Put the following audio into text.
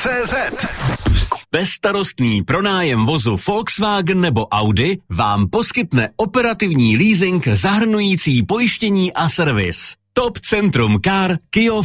CZ. Bezstarostný pronájem vozu Volkswagen nebo Audi vám poskytne operativní leasing zahrnující pojištění a servis. Top Centrum Car KIO